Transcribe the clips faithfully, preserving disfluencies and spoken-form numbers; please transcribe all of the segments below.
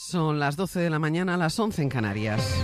Son las doce de la mañana, las once en Canarias.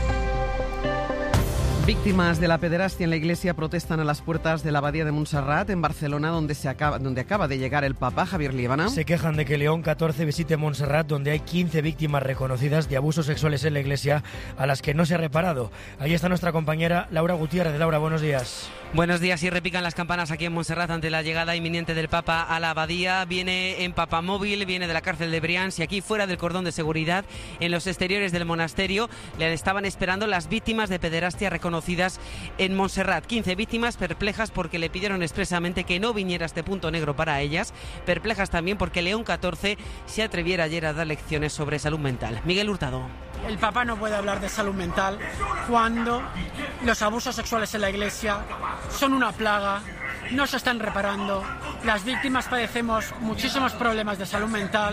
Víctimas de la pederastia en la Iglesia protestan a las puertas de la Abadía de Montserrat, en Barcelona, donde, se acaba, donde acaba de llegar el Papa, Javier Líbana. Se quejan de que León catorce visite Montserrat, donde hay quince víctimas reconocidas de abusos sexuales en la Iglesia, a las que no se ha reparado. Ahí está nuestra compañera Laura Gutiérrez. Laura, buenos días. Buenos días, y repican las campanas aquí en Montserrat ante la llegada inminente del Papa a la Abadía. Viene en papamóvil, viene de la cárcel de Brians, y aquí fuera del cordón de seguridad, en los exteriores del monasterio, le estaban esperando las víctimas de pederastia reconocidas en Montserrat. quince víctimas perplejas porque le pidieron expresamente que no viniera a este punto negro para ellas. Perplejas también porque León catorce se atreviera ayer a dar lecciones sobre salud mental. Miguel Hurtado. El Papa no puede hablar de salud mental cuando los abusos sexuales en la Iglesia son una plaga, no se están reparando, las víctimas padecemos muchísimos problemas de salud mental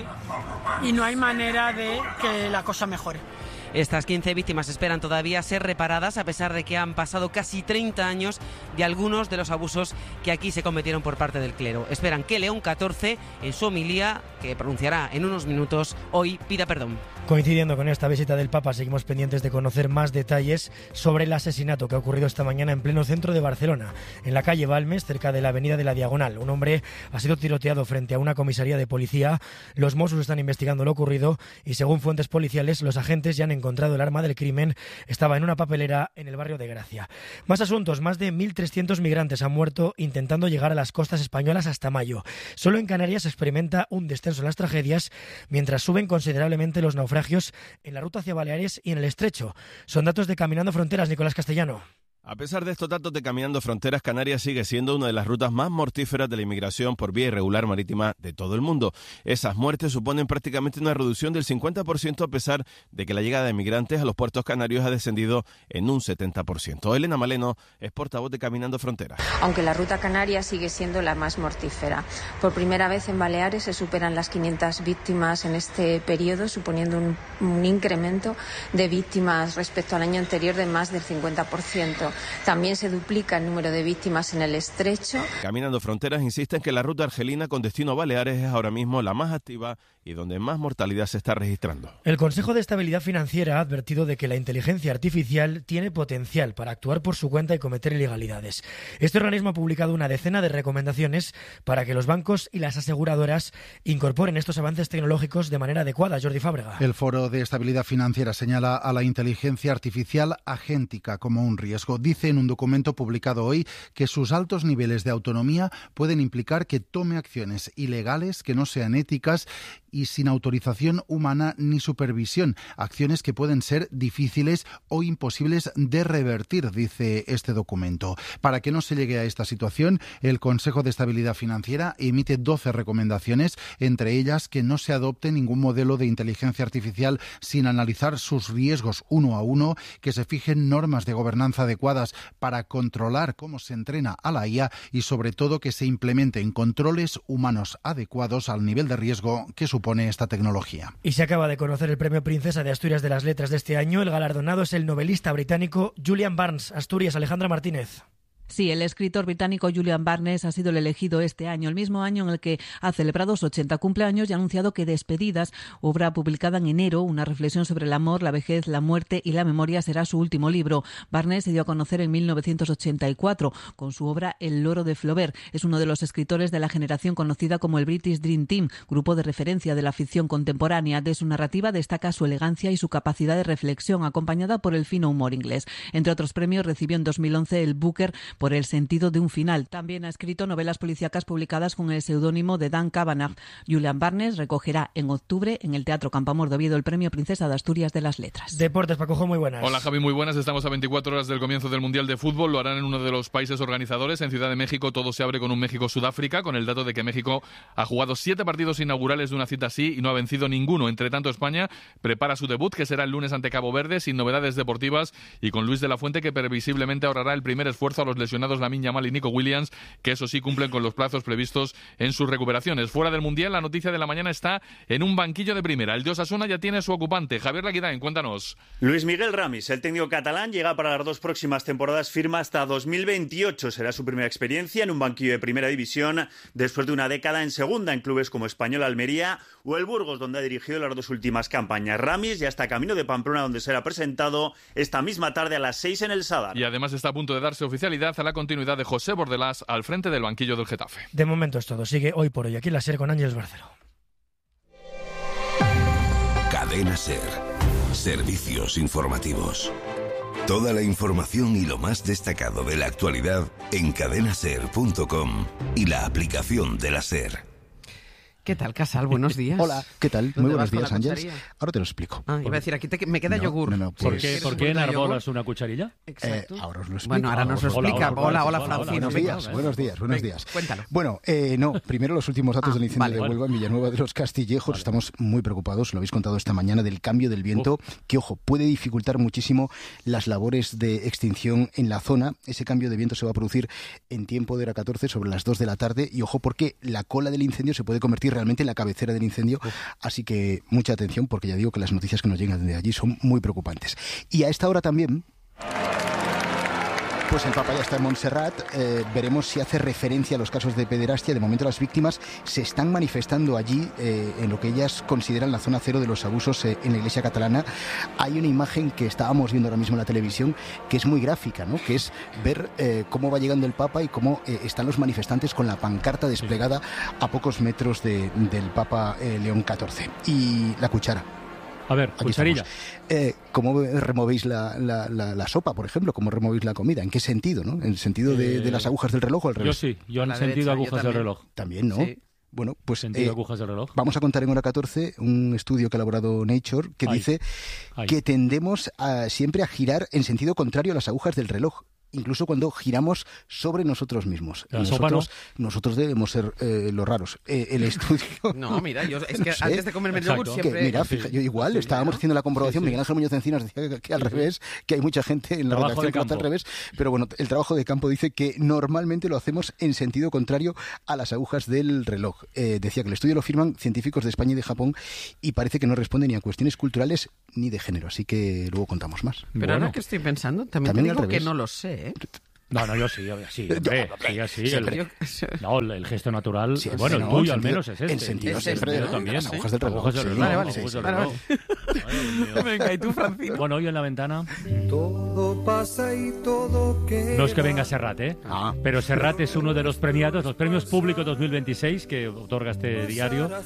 y no hay manera de que la cosa mejore. Estas quince víctimas esperan todavía ser reparadas, a pesar de que han pasado casi treinta años de algunos de los abusos que aquí se cometieron por parte del clero. Esperan que León catorce, en su homilía, que pronunciará en unos minutos, hoy pida perdón. Coincidiendo con esta visita del Papa, seguimos pendientes de conocer más detalles sobre el asesinato que ha ocurrido esta mañana en pleno centro de Barcelona, en la calle Balmes, cerca de la avenida de la Diagonal. Un hombre ha sido tiroteado frente a una comisaría de policía. Los Mossos están investigando lo ocurrido y, según fuentes policiales, los agentes ya han encontrado el arma del crimen. Estaba en una papelera en el barrio de Gracia. Más asuntos. Más de mil trescientos migrantes han muerto intentando llegar a las costas españolas hasta mayo. Solo en Canarias se experimenta un descenso en las tragedias, mientras suben considerablemente los naufragios en la ruta hacia Baleares y en el Estrecho. Son datos de Caminando Fronteras. Nicolás Castellano. A pesar de estos datos de Caminando Fronteras, Canarias sigue siendo una de las rutas más mortíferas de la inmigración por vía irregular marítima de todo el mundo. Esas muertes suponen prácticamente una reducción del cincuenta por ciento, a pesar de que la llegada de migrantes a los puertos canarios ha descendido en un setenta por ciento. Elena Maleno es portavoz de Caminando Fronteras. Aunque la ruta canaria sigue siendo la más mortífera. Por primera vez en Baleares se superan las quinientas víctimas en este periodo, suponiendo un, un incremento de víctimas respecto al año anterior de más del cincuenta por ciento. También se duplica el número de víctimas en el Estrecho. Caminando Fronteras insiste en que la ruta argelina con destino a Baleares es ahora mismo la más activa y donde más mortalidad se está registrando. El Consejo de Estabilidad Financiera ha advertido de que la inteligencia artificial tiene potencial para actuar por su cuenta y cometer ilegalidades. Este organismo ha publicado una decena de recomendaciones para que los bancos y las aseguradoras incorporen estos avances tecnológicos de manera adecuada. Jordi Fábrega. El Foro de Estabilidad Financiera señala a la inteligencia artificial agéntica como un riesgo. Dice en un documento publicado hoy que sus altos niveles de autonomía pueden implicar que tome acciones ilegales que no sean éticas y sin autorización humana ni supervisión, acciones que pueden ser difíciles o imposibles de revertir, dice este documento. Para que no se llegue a esta situación, el Consejo de Estabilidad Financiera emite doce recomendaciones, entre ellas que no se adopte ningún modelo de inteligencia artificial sin analizar sus riesgos uno a uno, que se fijen normas de gobernanza adecuadas para controlar cómo se entrena a la I A y, sobre todo, que se implementen controles humanos adecuados al nivel de riesgo que supone esta tecnología. Y se acaba de conocer el Premio Princesa de Asturias de las Letras de este año. El galardonado es el novelista británico Julian Barnes. Asturias, Alejandra Martínez. Sí, el escritor británico Julian Barnes ha sido el elegido este año, el mismo año en el que ha celebrado sus ochenta cumpleaños y ha anunciado que Despedidas, obra publicada en enero, una reflexión sobre el amor, la vejez, la muerte y la memoria, será su último libro. Barnes se dio a conocer en mil novecientos ochenta y cuatro con su obra El loro de Flaubert. Es uno de los escritores de la generación conocida como el British Dream Team, grupo de referencia de la ficción contemporánea. De su narrativa destaca su elegancia y su capacidad de reflexión, acompañada por el fino humor inglés. Entre otros premios, recibió en dos mil once el Booker por El sentido de un final. También ha escrito novelas policíacas publicadas con el seudónimo de Dan Cavanagh. Julian Barnes recogerá en octubre en el Teatro Campoamor de Oviedo el Premio Princesa de Asturias de las Letras. Deportes, Pacojo, muy buenas. Hola, Javi, muy buenas. Estamos a veinticuatro horas del comienzo del Mundial de Fútbol. Lo harán en uno de los países organizadores. En Ciudad de México todo se abre con un México-Sudáfrica, con el dato de que México ha jugado siete partidos inaugurales de una cita así y no ha vencido ninguno. Entre tanto, España prepara su debut, que será el lunes ante Cabo Verde, sin novedades deportivas y con Luis de la Fuente, que previsiblemente ahorrará el primer esfuerzo a los lesionados lesionados Lamine Yamal y Nico Williams, que eso sí cumplen con los plazos previstos en sus recuperaciones. Fuera del Mundial, la noticia de la mañana está en un banquillo de primera. El de Osasuna ya tiene su ocupante. Javier Laquidain, cuéntanos. Luis Miguel Ramis, el técnico catalán, llega para las dos próximas temporadas, firma hasta dos mil veintiocho. Será su primera experiencia en un banquillo de primera división después de una década en segunda en clubes como Español, Almería o el Burgos, donde ha dirigido las dos últimas campañas. Ramis ya está camino de Pamplona, donde será presentado esta misma tarde a las seis en el Sadar. Y además está a punto de darse oficialidad a la continuidad de José Bordelás al frente del banquillo del Getafe. De momento es todo. Sigue Hoy por Hoy aquí en la SER con Ángeles Barceló. Cadena SER. Servicios informativos. Toda la información y lo más destacado de la actualidad en cadena ser punto com y la aplicación de la SER. ¿Qué tal, Casal? Buenos días. Hola, ¿qué tal? Muy buenos días, Ángeles. Ahora te lo explico. Ah, iba a decir, aquí te, me queda no, yogur. No, no, pues... ¿Por qué, ¿por qué enarbolas una cucharilla? Exacto. Eh, ahora os lo explico. Bueno, ahora nos lo hola, explica. Hola, hola, hola, hola, hola buenos días, buenos días, buenos Venga, días. Cuéntalo. Bueno, eh, no, primero los últimos datos ah, del incendio vale, de Huelva, vale. en Villanueva de los Castillejos. Vale. Estamos muy preocupados, lo habéis contado esta mañana, del cambio del viento, Uf. que, ojo, puede dificultar muchísimo las labores de extinción en la zona. Ese cambio de viento se va a producir en tiempo de hora catorce, sobre las dos de la tarde, y ojo, porque la cola del incendio se puede convertir realmente en la cabecera del incendio. Uf. Así que mucha atención, porque ya digo que las noticias que nos llegan de allí son muy preocupantes. Y a esta hora también, pues el Papa ya está en Montserrat. Eh, veremos si hace referencia a los casos de pederastia. De momento las víctimas se están manifestando allí, eh, en lo que ellas consideran la zona cero de los abusos eh, en la Iglesia catalana. Hay una imagen que estábamos viendo ahora mismo en la televisión que es muy gráfica, ¿no? Que es ver eh, cómo va llegando el Papa y cómo eh, están los manifestantes con la pancarta desplegada a pocos metros de, del Papa eh, León catorce. Y la cuchara. A ver, Aquí cucharilla. Eh, ¿Cómo removéis la, la, la, la sopa, por ejemplo? ¿Cómo removéis la comida? ¿En qué sentido? ¿No? ¿En el sentido de, de las agujas del reloj o al revés? Yo sí, yo en el sentido de agujas del reloj. También, ¿no? Sí. Bueno, pues sentido eh, agujas del reloj. Vamos a contar en hora catorce un estudio que ha elaborado Nature que Ay. dice Ay. que tendemos a, siempre a girar en sentido contrario a las agujas del reloj. Incluso cuando giramos sobre nosotros mismos. La nosotros, sopa no. nosotros debemos ser eh, los raros. Eh, el estudio... No, mira, yo es que no sé. antes de comerme el yogur siempre... Que, mira, fija, yo igual, sí, estábamos ¿no? haciendo la comprobación, sí, sí. Miguel Ángel Muñoz Encinas decía que, que al sí, revés, que hay mucha gente en la trabajo redacción que lo hace al revés, pero bueno, el trabajo de campo dice que normalmente lo hacemos en sentido contrario a las agujas del reloj. Eh, decía que el estudio lo firman científicos de España y de Japón y parece que no responde ni a cuestiones culturales ni de género, así que luego contamos más. Pero bueno, ahora que estoy pensando, también, también te digo que no lo sé, ¿eh? No, no, yo sí, yo sí, hombre, sí, así, el, no, el gesto natural, sí, bueno, no, el tuyo el al sentido, menos es este. En sentido, es siempre, este, ¿no? también, las agujas del reloj. Sí, vale, vale, sí, vale, vale. Ay, venga, ¿y tú, Francino? Bueno, hoy en la ventana... Todo pasa y todo queda. No es que venga Serrat, ¿eh? Ah. Pero Serrat es uno de los premiados, los premios públicos dos mil veintiséis que otorga este diario,